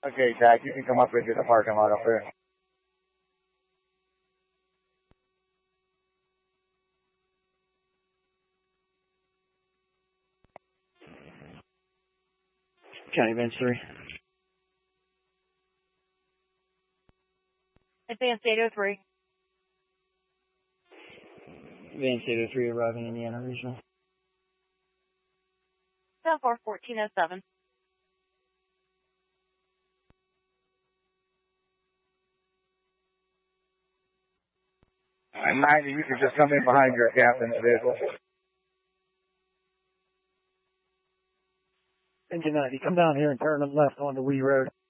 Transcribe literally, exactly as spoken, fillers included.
Okay, Jack, you can come up into the parking lot up there. County Bench three. Advanced eight oh three. Advanced eight oh three arriving Indiana Regional. seven four fourteen oh seven. I'm ninety, you can just come in behind your captain in the vehicle. Engine ninety, come down here and turn them left onto Wee Road.